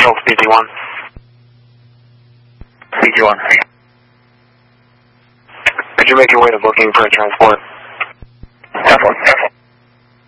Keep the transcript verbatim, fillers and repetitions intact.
Control to B G one. B G one. Could you make your way to booking for a transport? F one.